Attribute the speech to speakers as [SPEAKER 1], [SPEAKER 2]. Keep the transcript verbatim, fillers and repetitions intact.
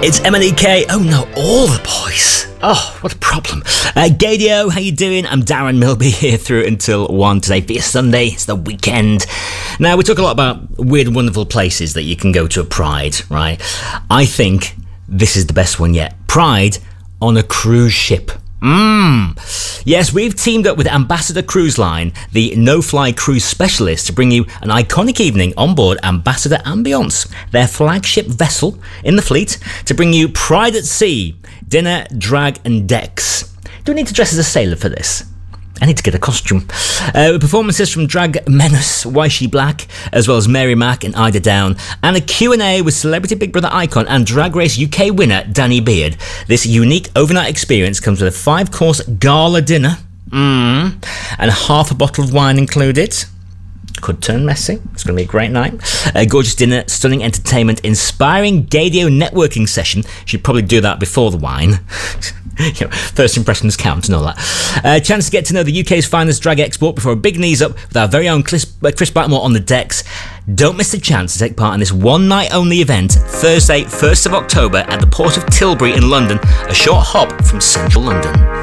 [SPEAKER 1] It's M N E K. Oh no, all the boys. Oh, what a problem. Uh, Gadio, how you doing? I'm Darren Milby here through until one today for your Sunday. It's the weekend. Now, we talk a lot about weird and wonderful places that you can go to at Pride, right? I think this is the best one yet. Pride on a cruise ship. Mmm. Yes, we've teamed up with Ambassador Cruise Line, the no-fly cruise specialist, to bring you an iconic evening on board Ambassador Ambiance, their flagship vessel in the fleet, to bring you Pride at Sea, dinner, drag and decks. Do I need to dress as a sailor for this? I need to get a costume. Uh, with performances from Drag Menace, Why She Black, as well as Mary Mack and Ida Down, and a Q and A with Celebrity Big Brother icon and Drag Race U K winner Danny Beard. This unique overnight experience comes with a five-course gala dinner, mm, and half a bottle of wine included. Could turn messy. It's going to be a great night. A gorgeous dinner, stunning entertainment, inspiring Gadio networking session. Should probably do that before the wine. You know, first impressions count and all that. A chance to get to know the U K's finest drag export before a big knees up with our very own Chris, uh, Chris Blackmore on the decks. Don't miss the chance to take part in this one night only event, Thursday, first of October at the Port of Tilbury in London, a short hop from central London.